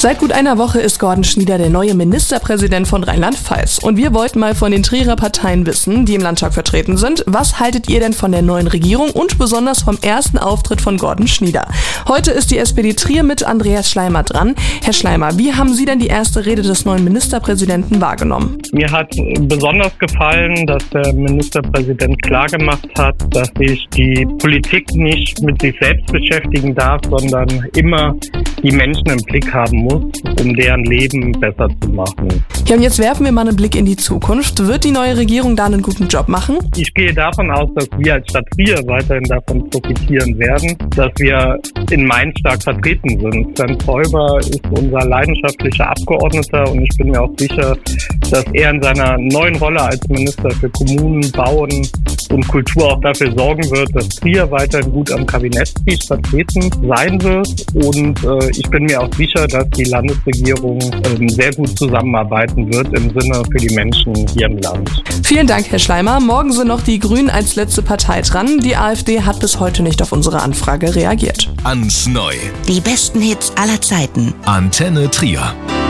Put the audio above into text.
Seit gut einer Woche ist Gordon Schnieder der neue Ministerpräsident von Rheinland-Pfalz. Und wir wollten mal von den Trierer Parteien wissen, die im Landtag vertreten sind. Was haltet ihr denn von der neuen Regierung und besonders vom ersten Auftritt von Gordon Schnieder? Heute ist die SPD Trier mit Andreas Schleimer dran. Herr Schleimer, wie haben Sie denn die erste Rede des neuen Ministerpräsidenten wahrgenommen? Mir hat besonders gefallen, dass der Ministerpräsident klargemacht hat, dass sich die Politik nicht mit sich selbst beschäftigen darf, sondern immer die Menschen im Blick haben muss, um deren Leben besser zu machen. Ja, und jetzt werfen wir mal einen Blick in die Zukunft. Wird die neue Regierung da einen guten Job machen? Ich gehe davon aus, dass wir als Stadt Trier weiterhin davon profitieren werden, dass wir in Mainz stark vertreten sind. Sven Zeuber ist unser leidenschaftlicher Abgeordneter und ich bin mir auch sicher, dass er in seiner neuen Rolle als Minister für Kommunen, Bauen und Kultur auch dafür sorgen wird, dass Trier weiterhin gut am Kabinettstisch vertreten sein wird. Und ich bin mir auch sicher, dass die Landesregierung sehr gut zusammenarbeiten wird im Sinne für die Menschen hier im Land. Vielen Dank, Herr Schleimer. Morgen sind noch die Grünen als letzte Partei dran. Die AfD hat bis heute nicht auf unsere Anfrage reagiert. Ans Neu. Die besten Hits aller Zeiten. Antenne Trier.